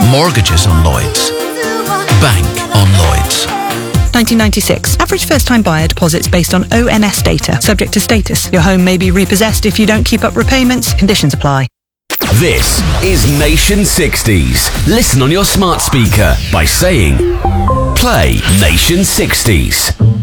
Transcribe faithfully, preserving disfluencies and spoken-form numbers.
Mortgages on Lloyds. Bank on Lloyds. nineteen ninety-six. Average first-time buyer deposits based on O N S data. Subject to status. Your home may be repossessed if you don't keep up repayments. Conditions apply. This is Nation sixties. Listen on your smart speaker by saying, play Nation sixties.